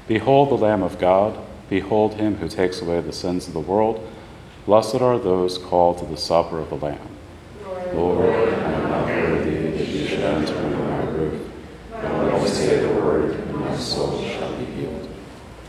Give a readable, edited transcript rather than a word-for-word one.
Behold the Lamb of God. Behold him who takes away the sins of the world. Blessed are those called to the supper of the Lamb. Lord,